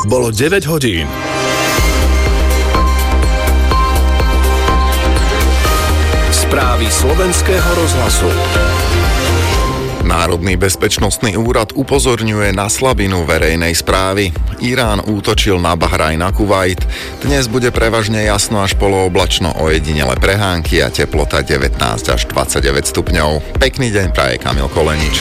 bolo 9 hodín. Správy slovenského rozhlasu. Národný bezpečnostný úrad upozorňuje na slabinu verejnej správy. Irán útočil na Bahrajn a Kuvajt. Dnes bude prevažne jasno až polooblačno, ojedinele prehánky a teplota 19 až 29 stupňov. Pekný deň praje Kamil Kolenič.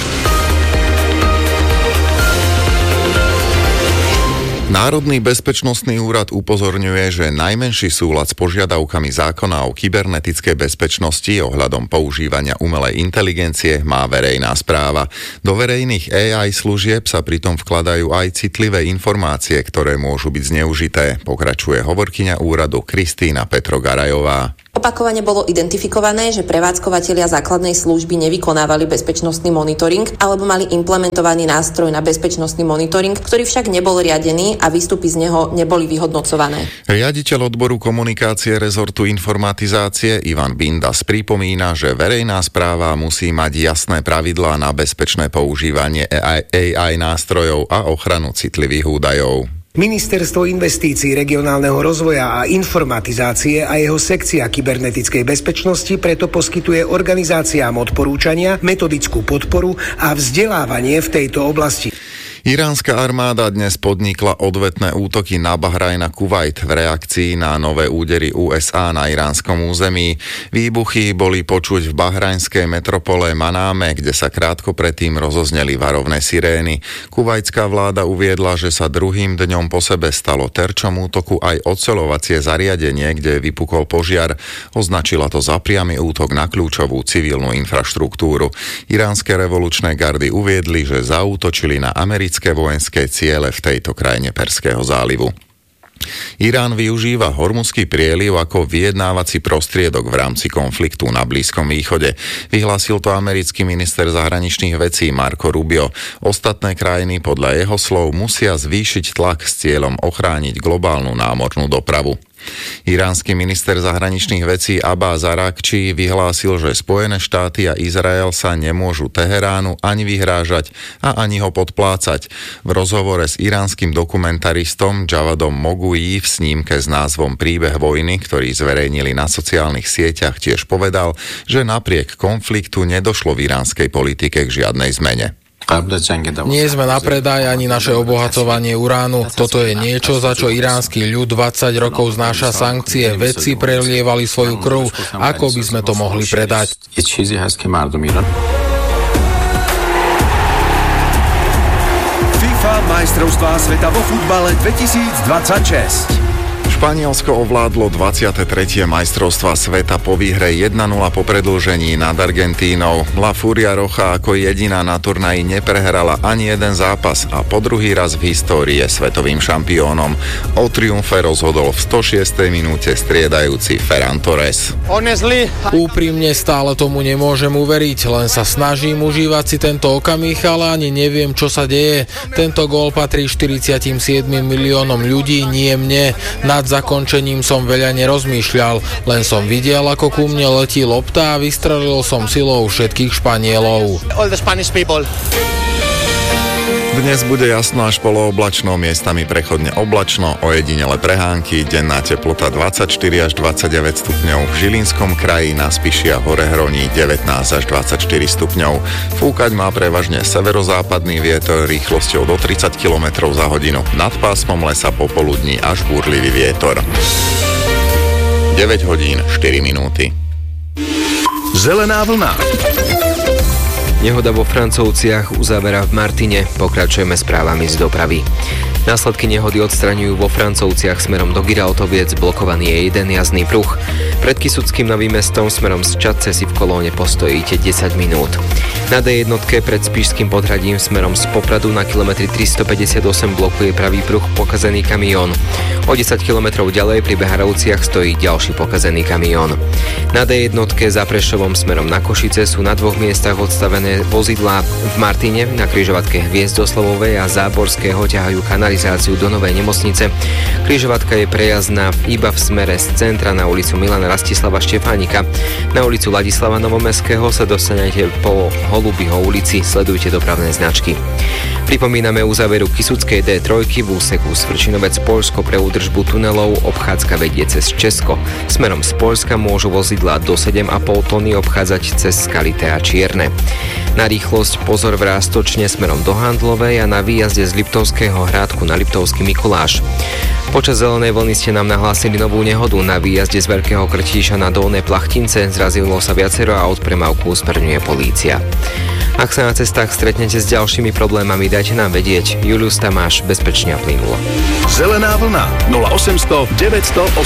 Národný bezpečnostný úrad upozorňuje, že najmenší súlad s požiadavkami zákona o kybernetickej bezpečnosti ohľadom používania umelej inteligencie má verejná správa. Do verejných AI služieb sa pritom vkladajú aj citlivé informácie, ktoré môžu byť zneužité, pokračuje hovorkyňa úradu Kristína Petrogarajová. Opakovane bolo identifikované, že prevádzkovatelia základnej služby nevykonávali bezpečnostný monitoring alebo mali implementovaný nástroj na bezpečnostný monitoring, ktorý však nebol riadený a výstupy z neho neboli vyhodnocované. Riaditeľ odboru komunikácie rezortu informatizácie Ivan Bindas pripomína, že verejná správa musí mať jasné pravidlá na bezpečné používanie AI nástrojov a ochranu citlivých údajov. Ministerstvo investícií, regionálneho rozvoja a informatizácie a jeho sekcia kybernetickej bezpečnosti preto poskytuje organizáciám odporúčania, metodickú podporu a vzdelávanie v tejto oblasti. Iránska armáda dnes podnikla odvetné útoky na Bahrajn a Kuvajt v reakcii na nové údery USA na iránskom území. Výbuchy boli počuť v bahrajnskej metropole Manáme, kde sa krátko predtým rozozneli varovné sirény. Kuvajtská vláda uviedla, že sa druhým dňom po sebe stalo terčom útoku aj oceľovacie zariadenie, kde vypukol požiar. Označila to za priamy útok na kľúčovú civilnú infraštruktúru. Iránske revolučné gardy uviedli, že zaútočili na americké vojenské ciele v tejto krajine Perského zálivu. Irán využíva Hormuzský prieliv ako vyjednávací prostriedok v rámci konfliktu na Blízkom východe. Vyhlásil to americký minister zahraničných vecí Marco Rubio. Ostatné krajiny podľa jeho slov musia zvýšiť tlak s cieľom ochrániť globálnu námornú dopravu. Iránsky minister zahraničných vecí Abbas Araghči vyhlásil, že Spojené štáty a Izrael sa nemôžu Teheránu ani vyhrážať a ani ho podplácať. V rozhovore s iránskym dokumentaristom Javadom Mogui v snímke s názvom Príbeh vojny, ktorý zverejnili na sociálnych sieťach, tiež povedal, že napriek konfliktu nedošlo v iránskej politike k žiadnej zmene. Nie sme na predaj ani naše obohacovanie uránu. Toto je niečo, za čo iránsky ľud 20 rokov znáša sankcie. Vedci prelievali svoju krv. Ako by sme to mohli predať? FIFA majstrovstvá sveta vo futbale 2026. Španielsko ovládlo 23. majstrovstvá sveta po výhre 1-0 po predĺžení nad Argentínou. La Furia Roja ako jediná na turnaji neprehrala ani jeden zápas a po druhý raz v histórii je svetovým šampiónom. O triumfe rozhodol v 106. minúte striedajúci Ferran Torres. Úprimne stále tomu nemôžem uveriť, len sa snažím užívať si tento okamih, ale ani neviem, čo sa deje. Tento gól patrí 47 miliónom ľudí, nie mne. Nad zakončením som veľa nerozmýšľal, len som videl, ako ku mne letí lopta a vystrelil som silou všetkých Španielov. Dnes bude jasno až polooblačno, miestami prechodne oblačno, ojedinele prehánky, denná teplota 24 až 29 stupňov, v Žilinskom kraji na Spiši a Horehroní 19 až 24 stupňov. Fúkať má prevažne severozápadný vietor rýchlosťou do 30 km za hodinu. Nad pásmom lesa popoludní až búrlivý vietor. 9 hodín 4 minúty. Zelená vlna. Nehoda vo Francovciach, uzávera v Martine. Pokračujeme správami z dopravy. Následky nehody odstraňujú vo Francovciach smerom do Giraltoviec, blokovaný je jeden jazdný pruh. Pred Kysuckým Novým Mestom smerom z Čadce si v kolóne postojíte 10 minút. Na D1 pred Spišským Podhradím smerom z Popradu na kilometri 358 blokuje pravý pruh pokazený kamión. O 10 kilometrov ďalej pri Beharovciach stojí ďalší pokazený kamión. Na D1 za Prešovom smerom na Košice sú na dvoch miestach odstavené Dve vozidlá v Martine na križovatke Hviezdoslavovej a Záborského ťahajú kanalizáciu do novej nemocnice. Križovatka je prejazdná iba v smere z centra na ulicu Milana Rastislava Štefánika. Na ulicu Ladislava Novomestského sa dostanete po Holubyho ulici, sledujte dopravné značky. Pripomíname uzáveru Kysuckej D3 v úseku Svrčinovec-Poľsko pre údržbu tunelov. Obchádzka vedie cez Česko. Smerom z Poľska môžu vozidlá do 7,5 tony obchádzať cez Skalité a Čierne. Na rýchlosť pozor v Rástočne smerom do Handlovej a na výjazde z Liptovského Hrádku na Liptovský Mikuláš. Počas zelenej vlny ste nám nahlásili novú nehodu. Na výjazde z Veľkého Krtíša na Dolné Plachtince zrazilo sa viacero a od premávku usmerňuje polícia. Ak sa na cestách stretnete s ďalšími problémami, dajte nám vedieť. Julius Tamáš, bezpečne a plynulo. Zelená vlna 0800 900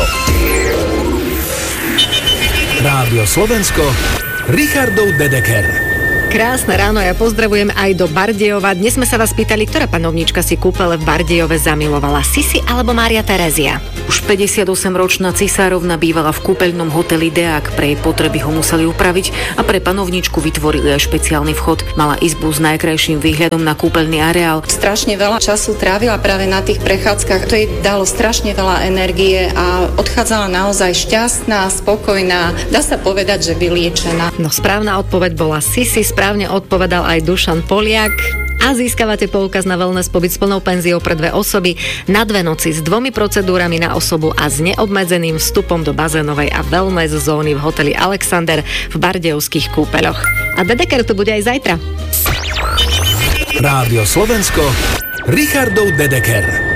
800. Rádio Slovensko, Richardov Dedeker. Krásne ráno, ja pozdravujem aj do Bardejova. Dnes sme sa vás pýtali, ktorá panovnička si kúpele v Bardejove zamilovala, Sisi alebo Mária Terézia. Už 58-ročná cisárovna bývala v kúpeľnom hoteli Deák, pre jej potreby ho museli upraviť a pre panovničku vytvorili aj špeciálny vchod. Mala izbu s najkrajším výhľadom na kúpeľný areál. Strašne veľa času trávila práve na tých prechádzkach, to jej dalo strašne veľa energie a odchádzala naozaj šťastná, spokojná, dá sa povedať, že vyliečená. No správna odpoveď bola Sisi, správne odpovedal aj Dušan Poliak. A získavate poukaz na wellness pobyt s plnou penziou pre 2 osoby na 2 noci s 2 procedúrami na osobu a s neobmedzeným vstupom do bazénovej a wellness zóny v hoteli Alexander v Bardejovských kúpeľoch. A Dedeker tu bude aj zajtra. Rádio Slovensko, Richardov Dedeker.